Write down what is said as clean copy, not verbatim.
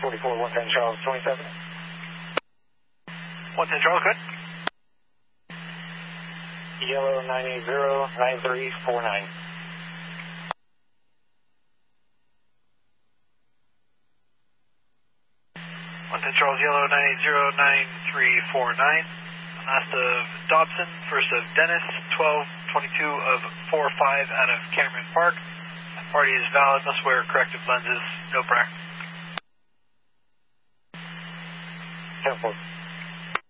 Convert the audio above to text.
44, 110 Charles 27. 110 Charles, good. Yellow 980-9349. 110 Charles, Yellow 980-9349. Last of Dobson, first of Dennis, 1222 of 45 out of Cameron Park. Party is valid, must wear corrective lenses, no prac. 10-4.